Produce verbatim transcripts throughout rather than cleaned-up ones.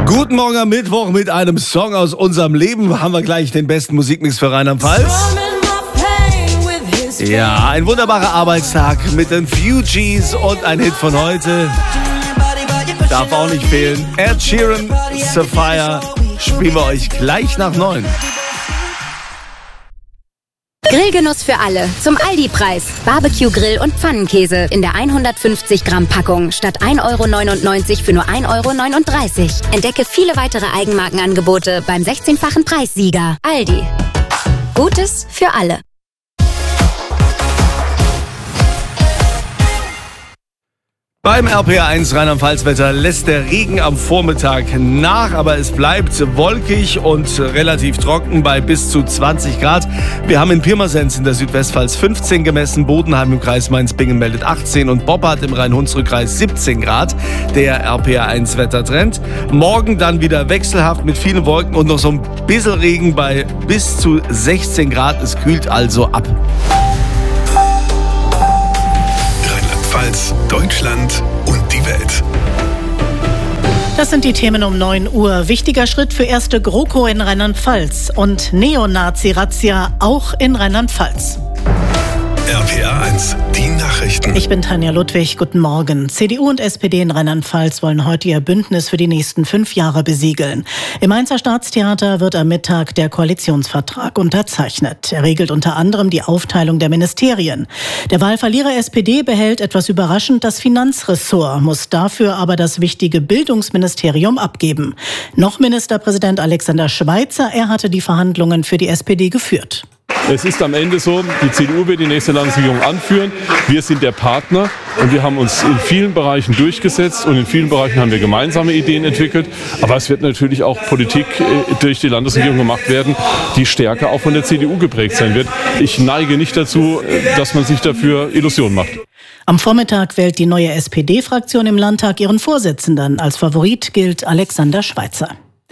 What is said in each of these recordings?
Guten Morgen am Mittwoch mit einem Song aus unserem Leben. Haben wir gleich den besten Musikmix für Rheinland-Pfalz. Ja, ein wunderbarer Arbeitstag mit den Fugees und ein Hit von heute. Darf auch nicht fehlen. Ed Sheeran, Sapphire, spielen wir euch gleich nach neun. Grillgenuss für alle. Zum Aldi-Preis. Barbecue-Grill und Pfannenkäse in der hundertfünfzig Gramm Packung statt ein Euro neunundneunzig für nur ein Euro neununddreißig. Entdecke viele weitere Eigenmarkenangebote beim sechzehnfachen Preissieger. Aldi. Gutes für alle. Beim R P R eins Rheinland-Pfalz-Wetter lässt der Regen am Vormittag nach, aber es bleibt wolkig und relativ trocken bei bis zu zwanzig Grad. Wir haben in Pirmasens in der Südwestpfalz fünfzehn gemessen, Bodenheim im Kreis Mainz-Bingen meldet achtzehn und Boppard im Rhein-Hunsrück-Kreis siebzehn Grad. Der R P R eins Wettertrend. Morgen dann wieder wechselhaft mit vielen Wolken und noch so ein bisschen Regen bei bis zu sechzehn Grad. Es kühlt also ab. Deutschland und die Welt. Das sind die Themen um neun Uhr. Wichtiger Schritt für erste GroKo in Rheinland-Pfalz und Neonazi-Razzia auch in Rheinland-Pfalz. R P R eins, die Nachrichten. Ich bin Tanja Ludwig, guten Morgen. C D U und S P D in Rheinland-Pfalz wollen heute ihr Bündnis für die nächsten fünf Jahre besiegeln. Im Mainzer Staatstheater wird am Mittag der Koalitionsvertrag unterzeichnet. Er regelt unter anderem die Aufteilung der Ministerien. Der Wahlverlierer S P D behält etwas überraschend das Finanzressort, muss dafür aber das wichtige Bildungsministerium abgeben. Noch Ministerpräsident Alexander Schweitzer, er hatte die Verhandlungen für die S P D geführt. Es ist am Ende so, die C D U wird die nächste Landesregierung anführen. Wir sind der Partner und wir haben uns in vielen Bereichen durchgesetzt und in vielen Bereichen haben wir gemeinsame Ideen entwickelt. Aber es wird natürlich auch Politik durch die Landesregierung gemacht werden, die stärker auch von der C D U geprägt sein wird. Ich neige nicht dazu, dass man sich dafür Illusionen macht. Am Vormittag wählt die neue S P D-Fraktion im Landtag ihren Vorsitzenden. Als Favorit gilt Alexander Schweitzer.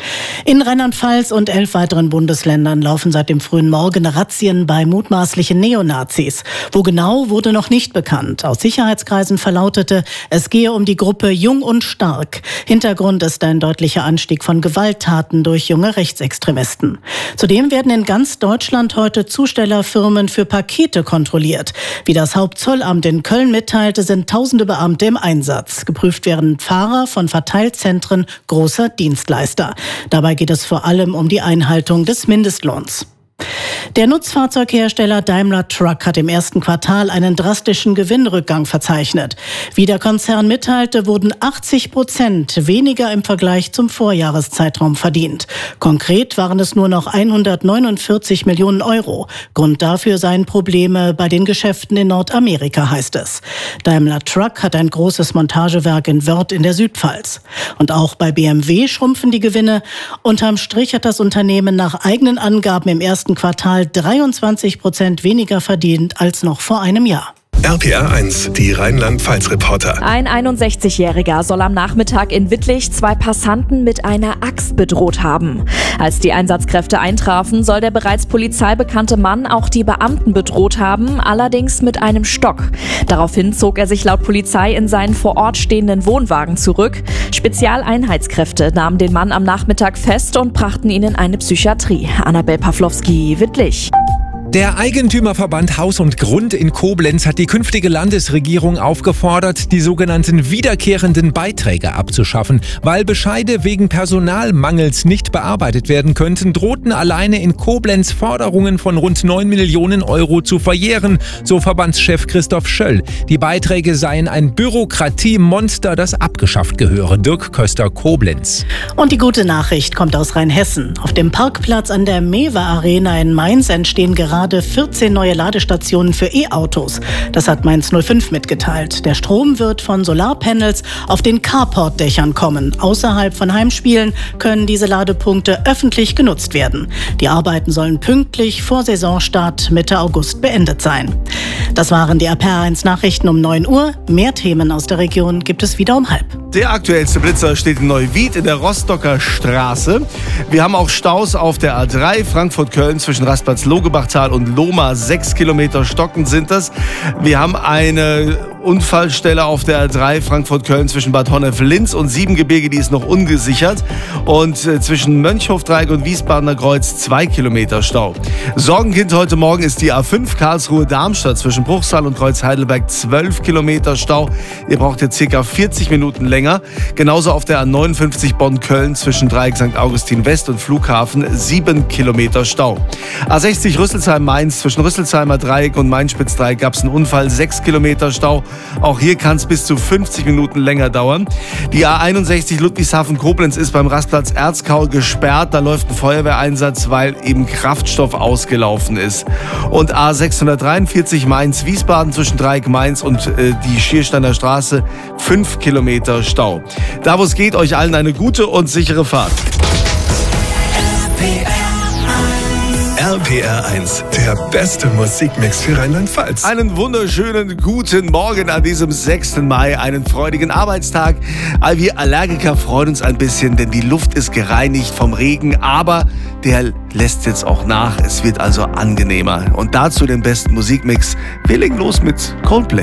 In Rheinland-Pfalz und elf weiteren Bundesländern laufen seit dem frühen Morgen Razzien bei mutmaßlichen Neonazis. Wo genau, wurde noch nicht bekannt. Aus Sicherheitskreisen verlautete, es gehe um die Gruppe Jung und Stark. Hintergrund ist ein deutlicher Anstieg von Gewalttaten durch junge Rechtsextremisten. Zudem werden in ganz Deutschland heute Zustellerfirmen für Pakete kontrolliert. Wie das Hauptzollamt in Köln mitteilte, sind tausende Beamte im Einsatz. Geprüft werden Fahrer von Verteilzentren großer Dienstleister. Dabei geht es vor allem um die Einhaltung des Mindestlohns. Der Nutzfahrzeughersteller Daimler Truck hat im ersten Quartal einen drastischen Gewinnrückgang verzeichnet. Wie der Konzern mitteilte, wurden achtzig Prozent weniger im Vergleich zum Vorjahreszeitraum verdient. Konkret waren es nur noch hundertneunundvierzig Millionen Euro. Grund dafür seien Probleme bei den Geschäften in Nordamerika, heißt es. Daimler Truck hat ein großes Montagewerk in Wörth in der Südpfalz. Und auch bei B M W schrumpfen die Gewinne. Unterm Strich hat das Unternehmen nach eigenen Angaben im ersten Quartal dreiundzwanzig Prozent weniger verdient als noch vor einem Jahr. R P R eins, die Rheinland-Pfalz-Reporter. Ein einundsechzigjähriger soll am Nachmittag in Wittlich zwei Passanten mit einer Axt bedroht haben. Als die Einsatzkräfte eintrafen, soll der bereits polizeibekannte Mann auch die Beamten bedroht haben, allerdings mit einem Stock. Daraufhin zog er sich laut Polizei in seinen vor Ort stehenden Wohnwagen zurück. Spezialeinheitskräfte nahmen den Mann am Nachmittag fest und brachten ihn in eine Psychiatrie. Annabel Pawlowski, Wittlich. Der Eigentümerverband Haus und Grund in Koblenz hat die künftige Landesregierung aufgefordert, die sogenannten wiederkehrenden Beiträge abzuschaffen. Weil Bescheide wegen Personalmangels nicht bearbeitet werden könnten, drohten alleine in Koblenz Forderungen von rund neun Millionen Euro zu verjähren, so Verbandschef Christoph Schöll. Die Beiträge seien ein Bürokratiemonster, das abgeschafft gehöre. Dirk Köster, Koblenz. Und die gute Nachricht kommt aus Rheinhessen. Auf dem Parkplatz an der Mewe Arena in Mainz entstehen gerade vierzehn neue Ladestationen für E-Autos. Das hat Mainz null fünf mitgeteilt. Der Strom wird von Solarpanels auf den Carport-Dächern kommen. Außerhalb von Heimspielen können diese Ladepunkte öffentlich genutzt werden. Die Arbeiten sollen pünktlich vor Saisonstart Mitte August beendet sein. Das waren die R P R eins Nachrichten um neun Uhr. Mehr Themen aus der Region gibt es wieder um halb. Der aktuellste Blitzer steht in Neuwied in der Rostocker Straße. Wir haben auch Staus auf der A drei Frankfurt-Köln zwischen Rastplatz Logebachtal und Lohmar. Sechs Kilometer stockend sind das. Wir haben eine Unfallstelle auf der A drei Frankfurt-Köln zwischen Bad Honnef-Linz und Siebengebirge, die ist noch ungesichert. Und äh, zwischen Mönchhofdreieck und Wiesbadener Kreuz zwei Kilometer Stau. Sorgenkind heute Morgen ist die A fünf Karlsruhe-Darmstadt zwischen Bruchsal und Kreuz Heidelberg zwölf Kilometer Stau. Ihr braucht jetzt circa vierzig Minuten länger. Genauso auf der A neunundfünfzig Bonn-Köln zwischen Dreieck Sankt Augustin West und Flughafen sieben Kilometer Stau. A sechzig Rüsselsheim-Mainz zwischen Rüsselsheimer Dreieck und Mainspitz-Dreieck gab es einen Unfall, sechs Kilometer Stau. Auch hier kann es bis zu fünfzig Minuten länger dauern. Die A einundsechzig Ludwigshafen-Koblenz ist beim Rastplatz Erzkau gesperrt. Da läuft ein Feuerwehreinsatz, weil eben Kraftstoff ausgelaufen ist. Und A sechshundertdreiundvierzig Mainz-Wiesbaden zwischen Dreieck Mainz und äh, die Schiersteiner Straße fünf Kilometer Stau. Da wo es geht, euch allen eine gute und sichere Fahrt. R P R eins, der beste Musikmix für Rheinland-Pfalz. Einen wunderschönen guten Morgen an diesem sechsten Mai, einen freudigen Arbeitstag. All wir Allergiker freuen uns ein bisschen, denn die Luft ist gereinigt vom Regen, aber der lässt jetzt auch nach. Es wird also angenehmer. Und dazu den besten Musikmix. Wir legen los mit Coldplay.